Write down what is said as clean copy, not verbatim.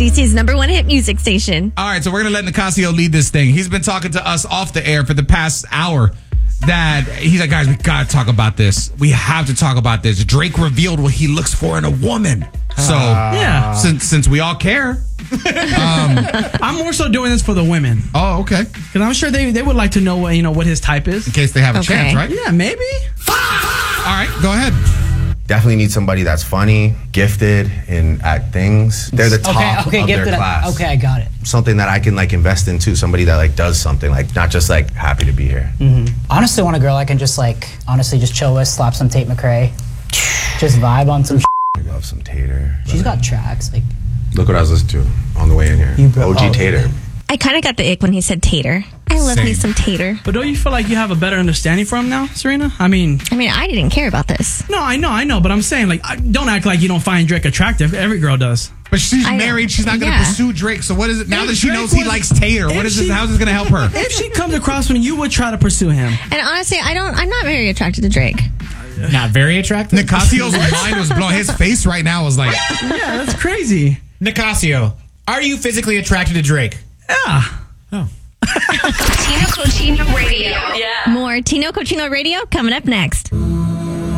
DC's #1 hit music station. All right, so we're going to let Nicasio lead this thing. He's been talking to us off the air for the past hour that he's like, guys, we got to talk about this. We have to talk about this. Drake revealed what he looks for in a woman. So, yeah, since we all care. I'm more so doing this for the women. Oh, okay. Because I'm sure they would like to know what his type is. In case they have a chance, right? Yeah, maybe. All right, go ahead. Definitely need somebody that's funny, gifted, at things. They're the top of their class. Okay, I got it. Something that I can invest in too. Somebody that does something, not just happy to be here. Honestly, I want a girl I can just chill with, slap some Tate McRae, just vibe on some. I love some Tater. She's got tracks Look what I was listening to on the way in here. OG Tater. I kind of got the ick when he said tater. I love me some tater. But don't you feel like you have a better understanding for him now, Serena? I mean, I didn't care about this. No, I know, but I'm saying, don't act like you don't find Drake attractive. Every girl does. But she's married. She's not going to pursue Drake. So what is it now that she knows he likes Tater? What is this? How is this going to help her? If she comes across him, you would try to pursue him. And honestly, I'm not very attracted to Drake. Not very attractive? Nicasio's mind was blown. His face right now was like... Yeah, that's crazy. Nicasio, are you physically attracted to Drake? Yeah. Oh. Tino Cochino Radio. Yeah. More Tino Cochino Radio coming up next.